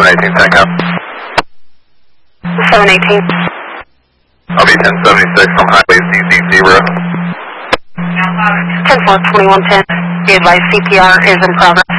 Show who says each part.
Speaker 1: 718 TACOM.
Speaker 2: 718.
Speaker 1: I'll be 1076 from highway ZZ0.
Speaker 2: 10-4, 2110. The advice CPR is in progress.